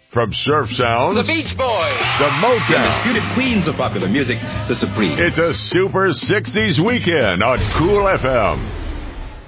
From surf sounds, the Beach Boys, to Motown, the undisputed queens of popular music, the Supremes. It's a super 60s weekend on Cool FM.